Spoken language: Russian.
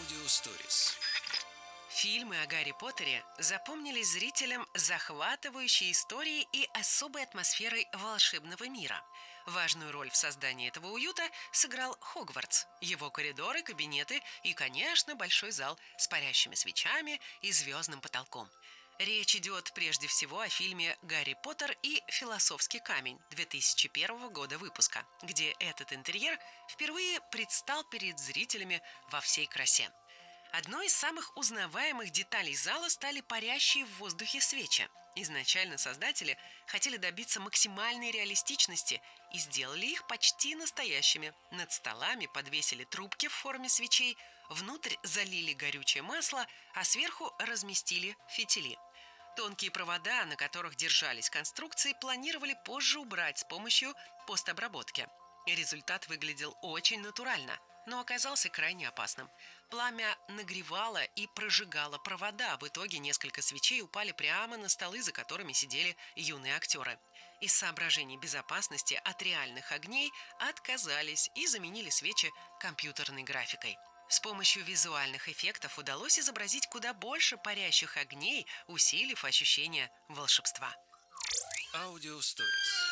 Аудиосторис. Фильмы о Гарри Поттере запомнились зрителям захватывающей историей и особой атмосферой волшебного мира. Важную роль в создании этого уюта сыграл Хогвартс, его коридоры, кабинеты и, конечно, большой зал с парящими свечами и звездным потолком. Речь идет прежде всего о фильме «Гарри Поттер и философский камень» 2001 года выпуска, где этот интерьер впервые предстал перед зрителями во всей красе. Одной из самых узнаваемых деталей зала стали парящие в воздухе свечи. Изначально создатели хотели добиться максимальной реалистичности и сделали их почти настоящими. Над столами подвесили трубки в форме свечей, внутрь залили горючее масло, а сверху разместили фитили. Тонкие провода, на которых держались конструкции, планировали позже убрать с помощью постобработки. И результат выглядел очень натурально, но оказался крайне опасным. Пламя нагревало и прожигало провода. В итоге несколько свечей упали прямо на столы, за которыми сидели юные актеры. Из соображений безопасности от реальных огней отказались и заменили свечи компьютерной графикой. С помощью визуальных эффектов удалось изобразить куда больше парящих огней, усилив ощущение волшебства. Аудиосторис.